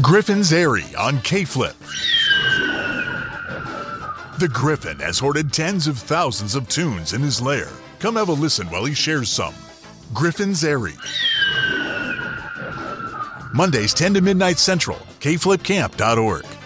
Griffin's Airy on K-Flip. The Griffin has hoarded tens of thousands of tunes in his lair. Come have a listen while he shares some. Griffin's Airy. Mondays 10 to midnight Central, kflipcamp.org.